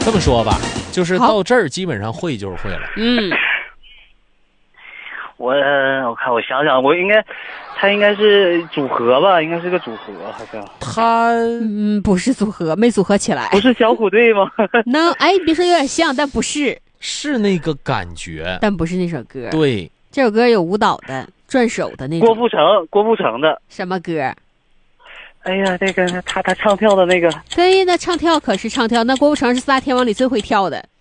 这么说吧，就是到这儿基本上会就是会了。 我看我想想，他应该是组合吧，应该是个组合，好像。 他不是组合，没组合起来。 不是小虎队吗？ 你别说有点像，但不是。 是那个感觉， 但不是那首歌。 对， 这首歌有舞蹈的、转手的那种。 郭富城的什么歌？ 哎呀，那个他唱跳的那个。 对，那唱跳可是唱跳，那郭富城是四大天王里最会跳的。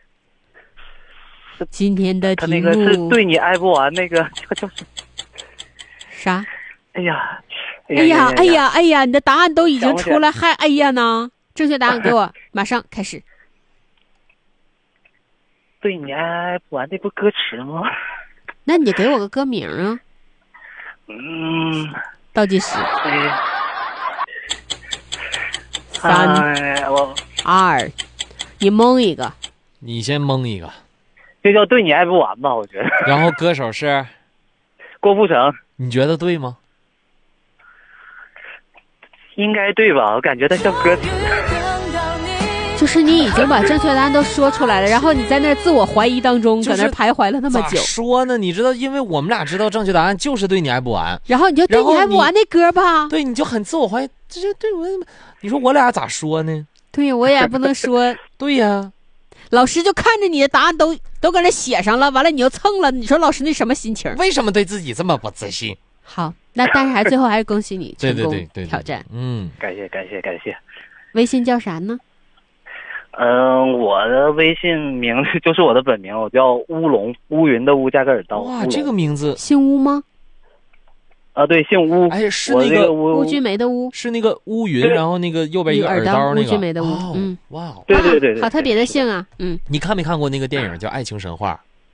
今天的题目， 他那个是对你爱不完，那个叫啥？ 哎呀， 你的答案都已经出来，还哎呀呢？正确答案给我，马上开始。 对你爱不完，那不歌词吗？ 那你给我个歌名啊。倒计时。3、2，你蒙一个。 你先蒙一个。 就叫对你爱不完吧，我觉得。 然后歌手是郭富城， 你觉得对吗？ 应该对吧？我感觉他像歌词。 就是你已经把正确答案都说出来了，然后你在那自我怀疑当中，搁那徘徊了那么久。 咋说呢？你知道，因为我们俩知道正确答案就是对你爱不完， 然后你就对你爱不完那歌吧。 对，你就很自我怀疑，这对我，你说我俩咋说呢？ 对，我也不能说。 对呀。 老师就看着你的答案都搁那写上了，完了你又蹭了，你说老师那什么心情？ 为什么对自己这么不自信？ 好，那但是最后还是恭喜你成功挑战。 感谢。 微信叫啥呢？ 我的微信名字就是我的本名，我叫乌龙，乌云的乌加个耳刀。 哇，这个名字姓乌吗？ 对，姓乌。 哎，是那个乌君梅的乌， 是那个乌云，然后那个右边一个耳刀那个。 乌君梅的乌。 哇， 对， 好特别的姓啊。 你看没看过那个电影叫《爱情神话》？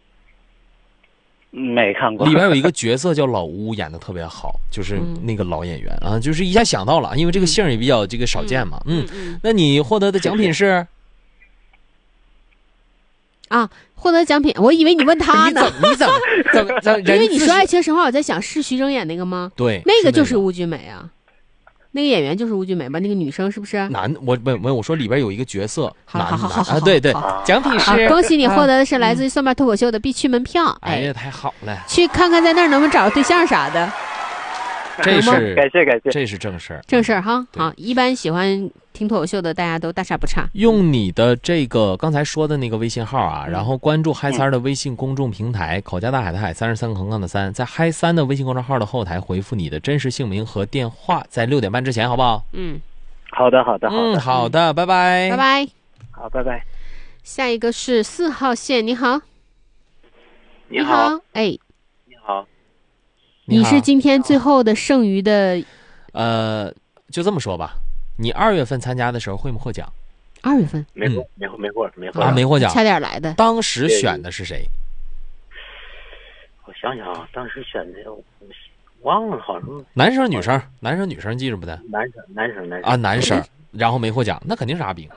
没看过。 里边有一个角色叫老乌，演的特别好，就是那个老演员啊，就是一下想到了，因为这个姓也比较这个少见嘛。那你获得的奖品是？ 获得奖品，我以为你问他呢。 你怎么？ 因为你说《爱情神话》，我在想是徐峥演那个吗？ 对， 那个就是乌君梅啊。那个演员就是乌君梅吧？那个女生是不是？ 我说里边有一个角色， 好， 对，奖品是。 恭喜你获得的是来自于蒜瓣脱口秀的必去门票。 哎呀，太好了！ 去看看在那儿能不能找到对象啥的。 这是感谢， 这是正事儿。 正事儿哈。好，一般喜欢听脱口秀的大家都大差不差。 用你的这个刚才说的那个微信号啊，然后关注嗨三的微信公众平台，口加大海的海，33横杠的3，在嗨三的微信公众号的后台回复你的真实姓名和电话，在6点半之前，好不好？ 好的。 好的，拜拜。 拜拜。 好，拜拜。 下一个是4号线，你好。 你好。 哎。 你好。 你是今天最后的剩余的， 就这么说吧，你2月份参加的时候会没获奖 ？2月份没获啊，没获奖， 差点来的。 当时选的是谁？ 我想想啊，当时选的忘了，好像男生女生，男生女生记着不得？ 男生啊，男生，然后没获奖，那肯定是阿炳。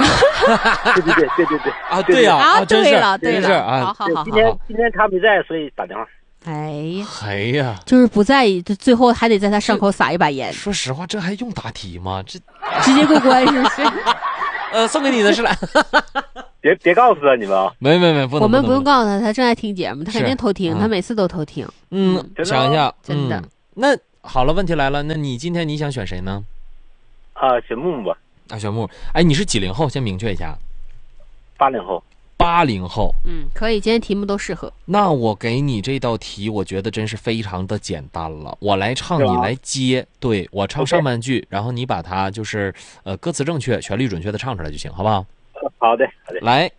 对啊，对呀， 啊，对了啊， 好， 今天他没在，所以打电话。 哎呀， 就是不在意，最后还得在他伤口撒一把盐。 说实话，这还用答题吗？这直接过关是不是？ 送给你的是来， 别告诉他你们。 没，不能。 我们不用告诉他，他正在听节目，他肯定偷听，他每次都偷听。 想一下， 真的。 那好了，问题来了，那你今天你想选谁呢？ 选木木吧。 选木木。哎，你是几零后？先明确一下。 80后。 80后， 可以，今天题目都适合。 那我给你这道题，我觉得真是非常的简单了。我来唱，你来接。对，我唱上半句，然后你把它就是歌词正确、旋律准确的唱出来就行，好不好？ 好的。 来，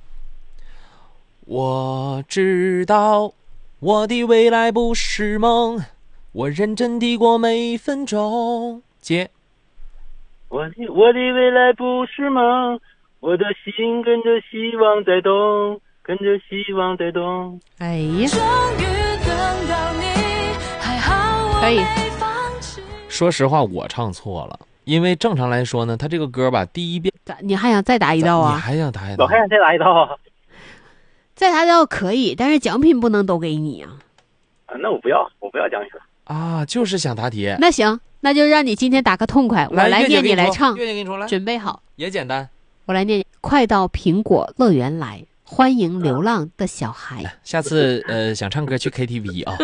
我知道我的未来不是梦，我认真地过每分钟。接。 我的未来不是梦。我的心跟着希望在动，跟着希望在动。 哎呀，可以。 说实话，我唱错了，因为正常来说呢，他这个歌吧，第一遍你还想再答一道啊？ 你还想答一道？ 我还想再答一道啊？ 再答一道可以，但是奖品不能都给你啊。 那我不要奖品了啊，就是想答题。 那行，那就让你今天打个痛快，我来念你来唱。 月姐给你出来， 准备好， 也简单。 我来念：快到苹果乐园来，欢迎流浪的小孩。 下次想唱歌去 KTV 啊。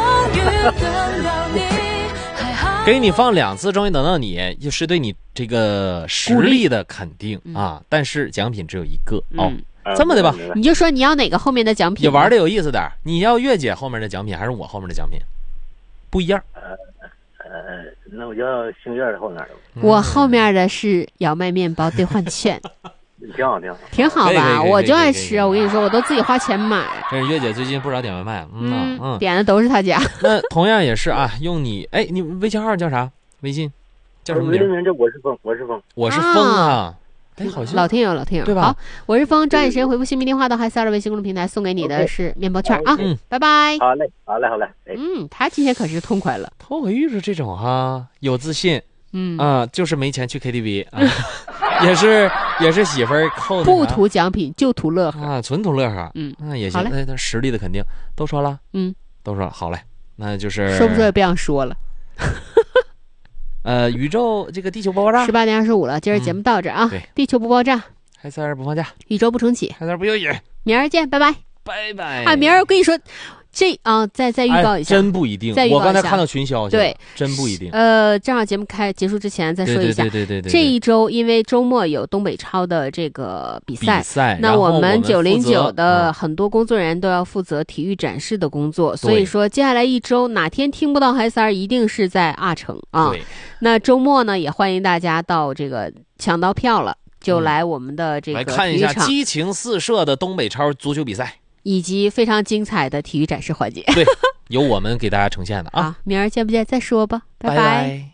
给你放2次，终于等到你，就是对你这个实力的肯定啊。但是奖品只有一个哦。这么的吧， 你就说你要哪个后面的奖品？ 也玩的有意思点，你要月姐后面的奖品还是我后面的奖品？不一样。 那我要星月的后面的。 我后面的是荞麦面包兑换券。 挺好，挺好， 挺好吧？我就爱吃，我跟你说，我都自己花钱买。 这是月姐最近不少点外卖， 点的都是他家。 那同样也是啊，用你你微信号叫啥？微信叫什么名？ 微信名叫我是风， 我是风啊。好像老听友对吧？ 好，我是风，抓紧时间回复姓名电话到嗨32微信公众平台，送给你的是面包券啊！拜拜。 好嘞。 他今天可是痛快了。 头回遇着这种哈，有自信，就是没钱去 KTV 啊，也是媳妇儿扣的， 不图奖品就图乐呵啊，纯图乐呵。那也行，那他实力的肯定都说了，都说了，好嘞，那就是说不说也不想说了。 宇宙这个地球不爆炸 ，18点25了，今儿节目到这啊。 对， 地球不爆炸， 嗨三儿不放假， 宇宙不重启， 嗨三儿不忧郁， 明儿见，拜拜， 拜拜。 明儿我跟你说，再预告一下， 真不一定。我刚才看到群消息， 对， 真不一定。 正好节目结束之前再说一下， 对， 这一周因为周末有东北超的这个比赛，那我们909的很多工作人员都要负责体育展示的工作，所以说接下来一周哪天听不到嗨三儿，一定是在阿城啊。那周末呢，也欢迎大家到这个抢到票了，就来我们的这个体育场来看一下激情四射的东北超足球比赛。 以及非常精彩的体育展示环节， 对，由我们给大家呈现的啊。 明儿见不见再说吧，拜拜。